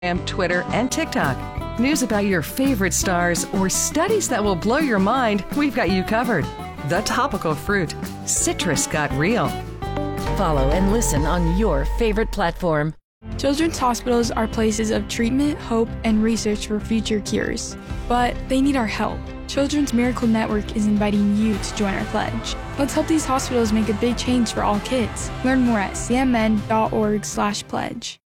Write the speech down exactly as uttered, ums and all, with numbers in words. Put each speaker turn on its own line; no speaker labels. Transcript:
Twitter, and TikTok. News about your favorite stars or studies that will blow your mind, we've got you covered. The Topical Fruit. Citrus got real. Follow and listen on your favorite platform.
Children's hospitals are places of treatment, hope, and research for future cures. But they need our help. Children's Miracle Network is inviting you to join our pledge. Let's help these hospitals make a big change for all kids. Learn more at c m n dot org slash pledge.